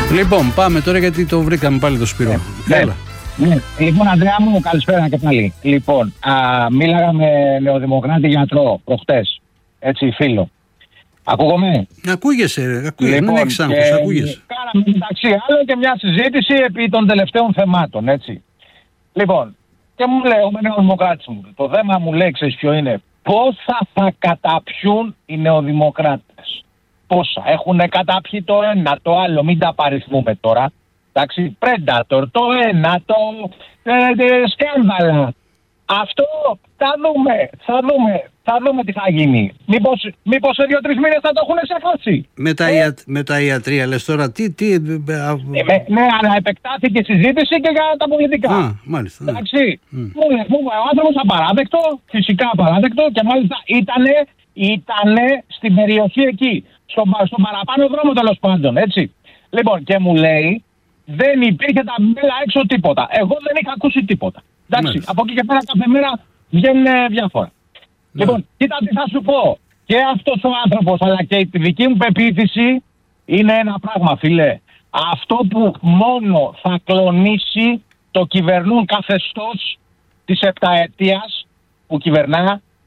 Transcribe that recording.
Λοιπόν, πάμε τώρα γιατί το βρήκαμε πάλι το Σπύρο. Έλα. Ναι. Λοιπόν, Ανδρέα μου, καλησπέρα και πάλι. Λοιπόν, μίλαγα με νεοδημοκράτη γιατρό προχτές. Έτσι, φίλο. Ακούγομαι? Ακούγεσαι, Λοιπόν, δεν έχεις άγχος, ακούγεσαι. Κάναμε μεταξύ άλλων και μια συζήτηση επί των τελευταίων θεμάτων, έτσι. Λοιπόν, και μου λέει ο νεοδημοκράτης μου, το θέμα μου λέει, ξέρεις ποιο είναι, πόσα θα καταπιούν οι νεοδημοκράτες. Πόσα. Έχουν καταπιεί το ένα, το άλλο, μην τα παριθμούμε τώρα. Εντάξει, Predator, το ένα, το σκάνδαλα. Αυτό θα δούμε τι θα γίνει. Μήπως σε 2-3 μήνες θα το έχουν ξεχάσει. Με τα ιατρία λες τώρα, Ναι, αλλά επεκτάθηκε συζήτηση και για τα πολιτικά. Μάλιστα. Εντάξει, ο άνθρωπος απαράδεκτο, φυσικά απαράδεκτο και μάλιστα ήτανε στην περιοχή εκεί, στον παραπάνω δρόμο τέλος πάντων, έτσι. Λοιπόν, και μου λέει, δεν υπήρχε τα μπέλα έξω τίποτα. Εγώ δεν είχα ακούσει τίποτα. Εντάξει, από εκεί και πέρα κάθε μέρα βγαίνουν διάφορα. Λοιπόν, κοίτα τι θα σου πω. Και αυτός ο άνθρωπος, αλλά και η δική μου πεποίθηση είναι ένα πράγμα, φίλε. Αυτό που μόνο θα κλονίσει το κυβερνούν καθεστώς της επταετίας που κυβερνά